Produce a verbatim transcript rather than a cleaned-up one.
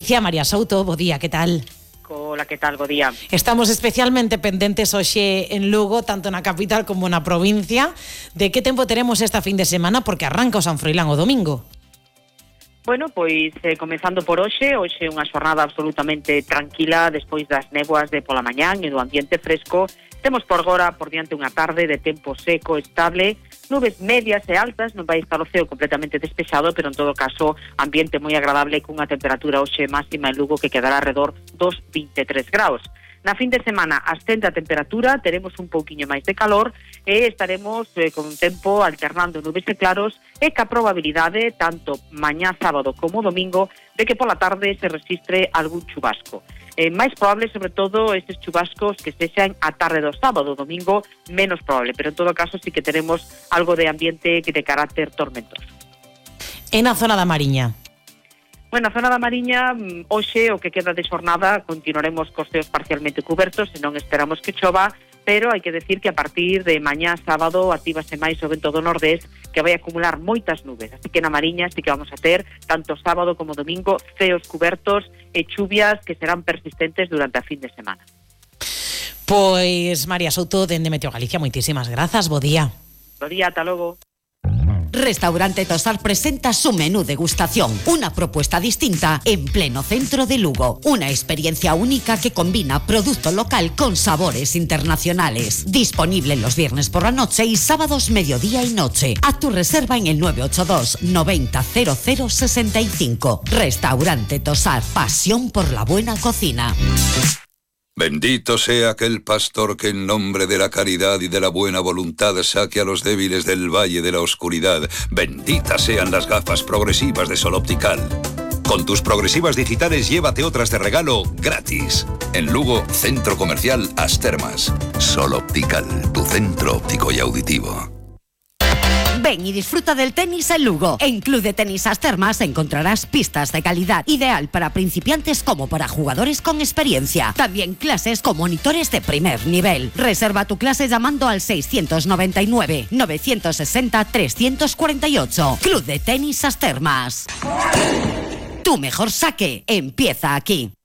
Galicia, María Souto, bo día, que tal? Hola, que tal, bo día. Estamos especialmente pendentes hoxe en Lugo, tanto na capital como na provincia, de que tempo teremos esta fin de semana, porque arranca o San Froilán o domingo. Bueno, pois eh, comezando por hoxe, hoxe unha xornada absolutamente tranquila despois das néboas de pola mañán e do ambiente fresco. Temos por agora por diante unha tarde de tempo seco, estable, nubes medias e altas, non vai estar o ceo completamente despexado, pero en todo caso ambiente moi agradable cunha temperatura hoxe máxima en Lugo que quedará alrededor dos vinte e tres graus. Na fin de semana ascende a temperatura, teremos un pouquiño máis de calor e estaremos eh, con un tempo alternando nubes e claros e ca probabilidade, tanto mañá sábado como domingo, de que pola tarde se resistre algún chubasco. Eh, máis probable, sobre todo, estes chubascos que sexan a tarde do sábado, domingo, menos probable, pero en todo caso sí que teremos algo de ambiente de carácter tormentoso. En a zona da Mariña? Bueno, a zona da Mariña, hoxe, o que queda de xornada, continuaremos cos ceos parcialmente cubertos, e non esperamos que chova, pero hai que decir que a partir de mañá sábado actívase máis o vento do nordés, que vai acumular moitas nubes, así que na Mariña sí que vamos a ter, tanto sábado como domingo, ceos cubertos e chuvias que serán persistentes durante a fin de semana. Pois, María Souto, dende Meteo Galicia, moitísimas grazas, bo día. Bo día, ata logo. Restaurante Tosar presenta su menú degustación, una propuesta distinta en pleno centro de Lugo, una experiencia única que combina producto local con sabores internacionales. Disponible los viernes por la noche y sábados mediodía y noche. Haz tu reserva en el nueve ocho dos noventa cero cero sesenta y cinco. Restaurante Tosar, pasión por la buena cocina. Bendito sea aquel pastor que en nombre de la caridad y de la buena voluntad saque a los débiles del valle de la oscuridad. Benditas sean las gafas progresivas de Sol Optical. Con tus progresivas digitales llévate otras de regalo gratis. En Lugo, Centro Comercial As Termas. Sol Optical, tu centro óptico y auditivo. Ven y disfruta del tenis en Lugo. En Club de Tenis As Termas encontrarás pistas de calidad, ideal para principiantes como para jugadores con experiencia. También clases con monitores de primer nivel. Reserva tu clase llamando al seiscientos noventa y nueve, novecientos sesenta, trescientos cuarenta y ocho. Club de Tenis As Termas. Tu mejor saque empieza aquí.